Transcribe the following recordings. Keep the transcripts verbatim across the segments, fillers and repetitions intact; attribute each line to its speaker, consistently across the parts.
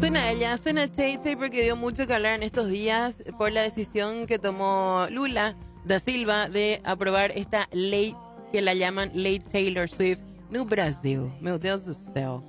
Speaker 1: Suena ella, suena Tay Tay porque dio mucho que hablar en estos días por la decisión que tomó Lula da Silva de aprobar esta ley que la llaman Lei Taylor Swift no Brasil. Meu Deus do céu.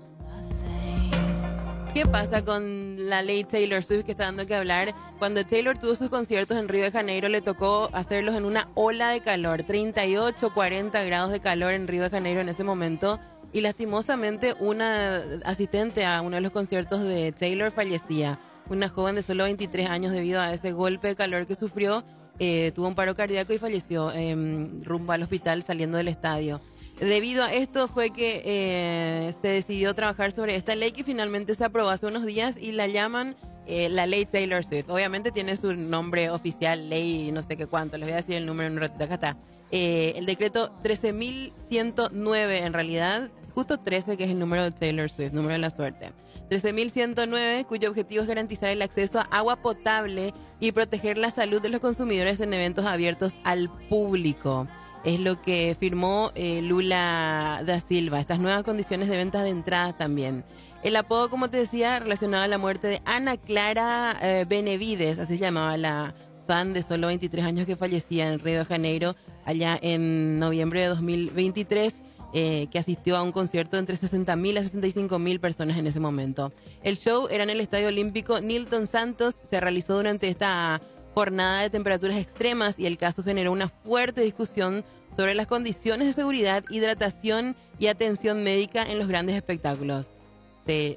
Speaker 1: ¿Qué pasa con la ley Taylor Swift que está dando que hablar? Cuando Taylor tuvo sus conciertos en Río de Janeiro, le tocó hacerlos en una ola de calor, treinta y ocho, cuarenta grados de calor en Río de Janeiro en ese momento. Y lastimosamente una asistente a uno de los conciertos de Taylor fallecía. Una joven de solo veintitrés años, debido a ese golpe de calor que sufrió, eh, tuvo un paro cardíaco y falleció eh, rumbo al hospital saliendo del estadio. Debido a esto fue que eh, se decidió trabajar sobre esta ley que finalmente se aprobó hace unos días y la llaman eh, la ley Taylor Swift. Obviamente tiene su nombre oficial, ley no sé qué cuánto, les voy a decir el número en un ratito, acá está. Eh, el decreto trece mil ciento nueve en realidad, justo trece que es el número de Taylor Swift, número de la suerte. trece mil ciento nueve, cuyo objetivo es garantizar el acceso a agua potable y proteger la salud de los consumidores en eventos abiertos al público. Es lo que firmó eh, Lula da Silva, estas nuevas condiciones de ventas de entradas también. El apodo, como te decía, relacionado a la muerte de Ana Clara eh, Benavides, así se llamaba la fan de solo veintitrés años que fallecía en Río de Janeiro, allá en noviembre de dos mil veintitrés, eh, que asistió a un concierto entre sesenta mil a sesenta y cinco mil personas en ese momento. El show era en el Estadio Olímpico Nilton Santos, se realizó durante esta jornada de temperaturas extremas y el caso generó una fuerte discusión sobre las condiciones de seguridad, hidratación y atención médica en los grandes espectáculos. Sí,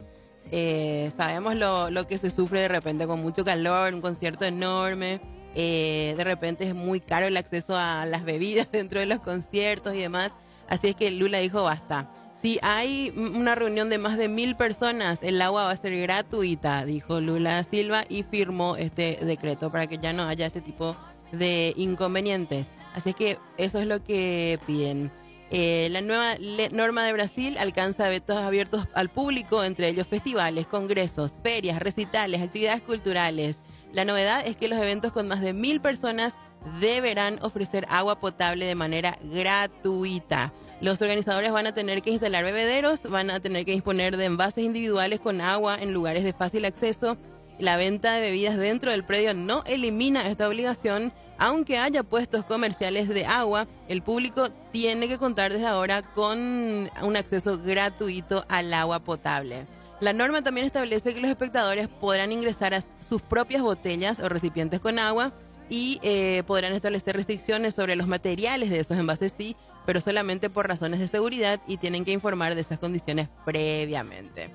Speaker 1: eh, sabemos lo, lo que se sufre de repente con mucho calor, un concierto enorme, eh, de repente es muy caro el acceso a las bebidas dentro de los conciertos y demás, así es que Lula dijo basta. Si hay una reunión de más de mil personas, el agua va a ser gratuita, dijo Lula da Silva y firmó este decreto para que ya no haya este tipo de inconvenientes. Así que eso es lo que piden. Eh, la nueva le- norma de Brasil alcanza eventos abiertos al público, entre ellos festivales, congresos, ferias, recitales, actividades culturales. La novedad es que los eventos con más de mil personas deberán ofrecer agua potable de manera gratuita. Los organizadores van a tener que instalar bebederos, van a tener que disponer de envases individuales con agua en lugares de fácil acceso. La venta de bebidas dentro del predio no elimina esta obligación. Aunque haya puestos comerciales de agua, el público tiene que contar desde ahora con un acceso gratuito al agua potable. La norma también establece que los espectadores podrán ingresar a sus propias botellas o recipientes con agua y eh, podrán establecer restricciones sobre los materiales de esos envases, sí, pero solamente por razones de seguridad y tienen que informar de esas condiciones previamente.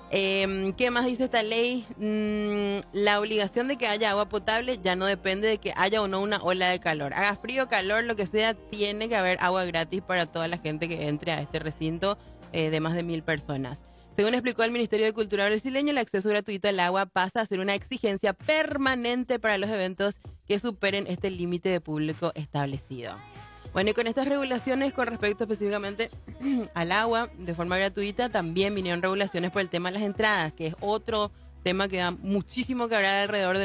Speaker 1: Eh, ¿Qué más dice esta ley? Mm, la obligación de que haya agua potable ya no depende de que haya o no una ola de calor. Haga frío, calor, lo que sea, tiene que haber agua gratis para toda la gente que entre a este recinto eh, de más de mil personas. Según explicó el Ministerio de Cultura brasileño, el acceso gratuito al agua pasa a ser una exigencia permanente para los eventos que superen este límite de público establecido. Bueno, y con estas regulaciones con respecto específicamente al agua de forma gratuita, también vinieron regulaciones por el tema de las entradas, que es otro tema que da muchísimo que hablar alrededor de